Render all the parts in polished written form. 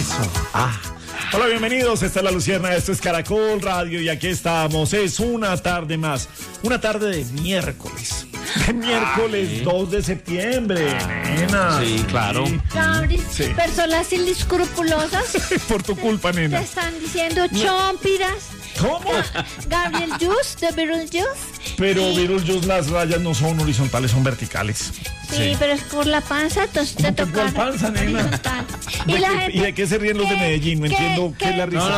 Eso. Hola, bienvenidos. Esta es La Lucierna, esto es Caracol Radio y aquí estamos. Es una tarde más. Una tarde de miércoles. De miércoles 2 de septiembre, nena. Sí, claro. Gabriel, Sí. personas inescrupulosas Por tu culpa, te nena. están diciendo chompiras. ¿Cómo? Gabriel Juice, de Beetlejuice. Pero, Beetlejuice, las rayas no son horizontales, son verticales. Sí, pero es por la panza, entonces te ¿Cómo que toca por panza, nena? horizontal. Y la gente... ¿Y de qué se ríen los de Medellín? No entiendo qué es la risa.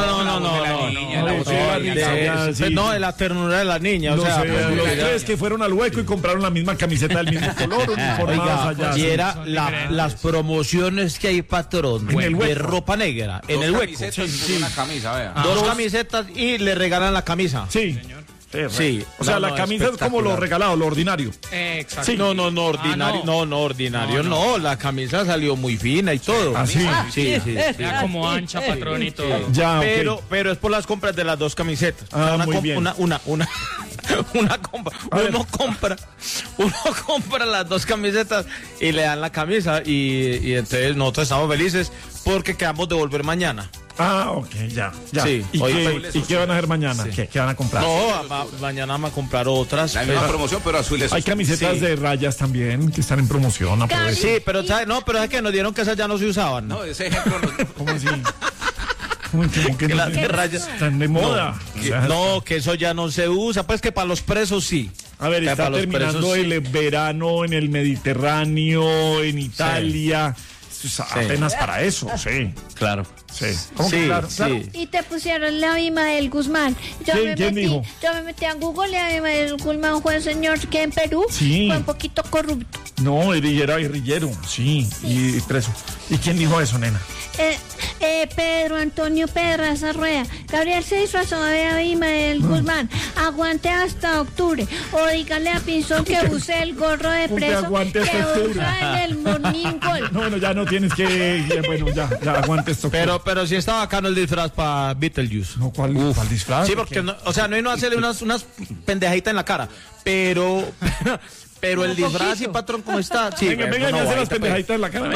No, de la ternura de la niña, No o sea, sé, pues, los ya. tres que fueron al hueco y compraron la misma camiseta del mismo color, uniformados allá. Y era las promociones que hay, patrón, En el hueco. de ropa negra, en el hueco. Una camisa, vea. Dos camisetas y le regalan la camisa. Sí. Sí. O sea, No, la no, camisa es como lo espectacular. regalado, lo ordinario. Exacto. Sí. No, ordinario, no, ordinario, no, la camisa salió muy fina y todo. ¿Ah, sí? Sí. Ya como ancha, patrón y todo. Ya, ok. Pero es por las compras de las dos camisetas. Ah, Una muy comp- bien. una compra. A ver. Uno compra las dos camisetas y le dan la camisa y entonces nosotros estamos felices porque quedamos de volver mañana. Ah, ok, ya. Sí. ¿Y, Oye, qué van a hacer mañana? ¿Qué van a comprar? No, mañana vamos a comprar otras. La misma promoción, pero azules. Hay camisetas Sí. de rayas también que están en promoción. Aprovechen. Sí, pero ¿sabes? No, pero es que nos dieron que esas ya no se usaban. No, ese ejemplo no. ¿Cómo así? ¿Cómo que Que no las se- de rayas. están de moda? O sea, No, que eso ya no se usa, pues que para los presos sí. a ver, Que está para los terminando presos, el verano en el Mediterráneo, en Italia. Esto es apenas para eso, sí. Claro. Sí. ¿Cómo que Sí, claro? Claro. sí. Y te pusieron la Abimael Guzmán. ¿Quién dijo? Yo me metí a Google y Abimael Guzmán fue un señor que en Perú Sí. fue un poquito corrupto. No, era guerrillero, sí, y preso. ¿Y quién dijo eso, nena? Pedro Antonio Pedraza Rueda. Gabriel se disfrazó de Abimael Guzmán. Aguante hasta octubre. O dígale a Pinzón que use el gorro de ¿Cómo que preso aguante hasta que octubre? usa en el Morning Call. No, bueno, ya no tienes que. Bueno, ya aguante esto. Pero sí está bacano el disfraz para Beetlejuice. No, ¿cuál disfraz? Sí, porque, no, o sea, no hacerle unas pendejitas en la cara, pero el disfraz y patrón, ¿cómo está? Sí, Venga, venga, no, me hace las ahorita, pendejaditas en la cara. No,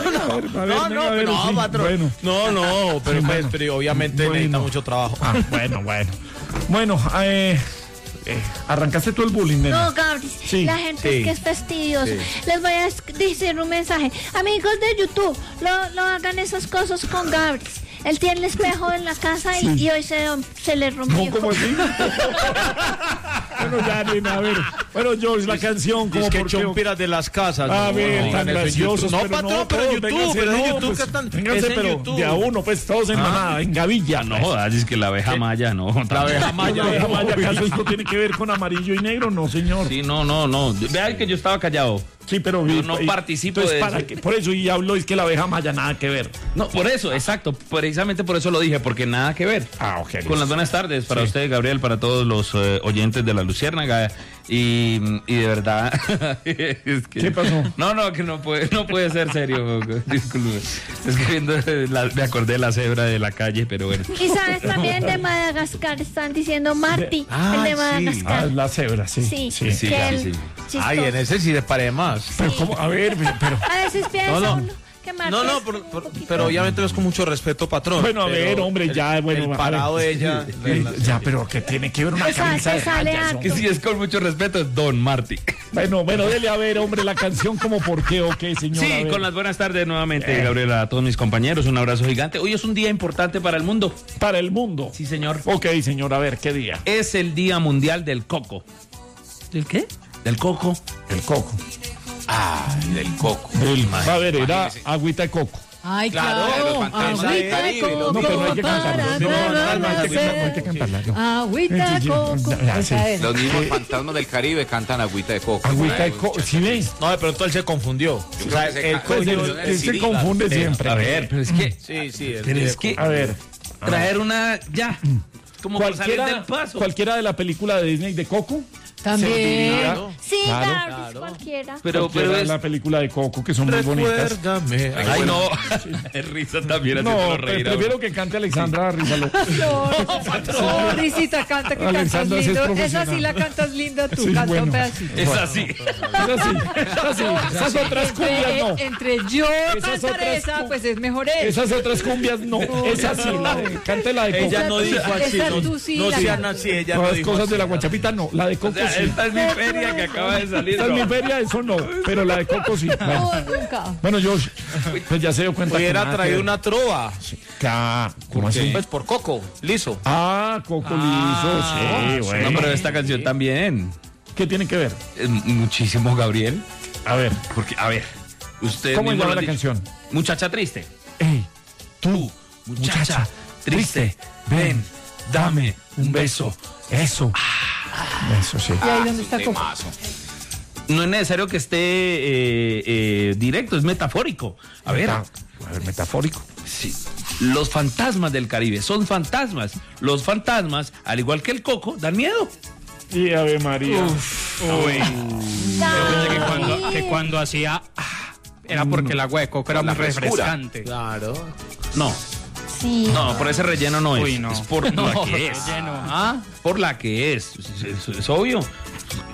patrón. Bueno. No, pero, Sí, pues, bueno. pero obviamente Bueno. necesita mucho trabajo. Ah, bueno. Bueno, ¿arrancaste tú el bullying, nena? No, Gabriel, Sí. la gente Sí. es que es fastidiosa. Sí. Les voy a decir un mensaje. Amigos de YouTube, no hagan esas cosas con Gabriel. Él tiene el espejo en la casa y hoy se le rompió. No, ¿cómo así? Bueno, ya, nena, a ver. Bueno, George, la canción, como Es que por qué. chompiras de las casas. A no, ver, no, tan eso en graciosos. YouTube. No, pero patrón, pero en todos, YouTube, vénganse, pero en no, YouTube pues, que están. vénganse, es en pero YouTube. de a uno, pues todos en manada, en gavilla. No pues. jodas, es que la abeja maya, no. La abeja maya. La abeja maya, ¿acaso esto tiene que ver con amarillo y negro? No, señor. Sí, no. Vea que yo estaba callado. Sí, pero Yo no participo de ¿para eso. qué? Por eso, y habló, es que la abeja maya nada que ver. No, por eso, exacto. Precisamente por eso lo dije, porque nada que ver. Ah, ok. Con las buenas tardes para usted, Gabriel, para todos los oyentes de La Luciérnaga. Y de verdad. Es que, ¿Qué pasó? No, que no puede ser serio. Disculpe. Es que me acordé de la cebra de la calle, pero bueno. Y sabes también de Madagascar, están diciendo Marty, el de Madagascar. La cebra, sí. Sí, sí, que ya, él- sí. chistoso. Ay, en ese sí le paré más. Pero, ¿cómo? A ver, pero. A veces piensa No. uno que Marty No, es un poquito- pero obviamente es con mucho respeto, patrón. Bueno, a Pero ver, hombre, ya, bueno. El a parado ver. de ella. Ya, pero que tiene que ver una Pues camisa de sale rayas, harto. hombre. Que si es con mucho respeto, es Don Marty. Bueno, dele a ver, hombre, la canción como por qué o qué, señor. Sí, con las buenas tardes nuevamente, Gabriela, a todos mis compañeros, un abrazo gigante. Hoy es un día importante para el mundo. Para el mundo. Sí, señor. Ok, señor, a ver, ¿qué día? Es el Día Mundial del Coco. ¿Del qué? Del coco. El coco. Del coco. A ver, era Imagínese. agüita de coco. Ay, Claro, de los claro. pantanos del Agüita de Caribe, coco No, pero no hay que cantarla. para No, renacer. hay que cantarla. No. Agüita de coco. Ya, sí. Esa es. Los mismos fantasmas del Caribe cantan agüita de coco. Agüita de coco. ¿Sí ves? No, de pronto él se confundió. O creo sea, que se el ca- coño- Él se confunde siempre. A ver, pero es que, Sí, pero es que A ver. traer una ya, como para salir del paso. Cualquiera de la película de Disney de Coco. También. Claro. Sí, Claro. claro, es cualquiera. Pero Es es... la película de Coco, que son muy bonitas. Recuérdame. Ay, no. Es risa también No, haciéndolo reír. prefiero que cante Alexandra Rízalo. No, Risita, canta que cantas Alexandra, sí es lindo. Esa profesional. sí la cantas lindo tú, Sí, canta bueno. un pedacito. Es así. Esas otras cumbias no. Entre yo Esas cantar otras esa, pues es mejor esa. Esas otras cumbias no. Esa sí, cante la de Coco. Ella no dijo así. Esa No, tú sí no la sean cantas. así, ella No, no las dijo cosas así. de la guachapita no. La de O Coco sea, sí. esta es mi feria que acaba de salir. Esta es mi no. feria, eso no. Pero la de Coco sí. Bueno, Nunca. bueno, Josh, pues ya se dio cuenta que Hubiera nada que traído ver. una trova. ¿Cómo así? Pues por Coco, liso. Ah, Coco Liso, sí, No, bueno. pero esta canción también. ¿Qué tiene que ver? Muchísimo, Gabriel. A ver, Porque, a ver, usted ¿cómo mismo llama lo ha la dicho. canción? Muchacha triste. Ey, Tú, muchacha triste, ven, dame un beso. Eso. Eso sí. ¿Y ahí dónde está Coco? Temazo. No es necesario que esté directo, es metafórico. A ver, Metafórico. sí, los fantasmas del Caribe son fantasmas. Los fantasmas, al igual que el coco, dan miedo. Y Ave María. Uy. Yo pensé que cuando hacía era porque el agua de coco era La muy frescura. refrescante. Claro. No, Sí. no, por ese relleno no es. Uy, no. Es por la que es. Lleno, ¿ah? Por la que es. Es obvio.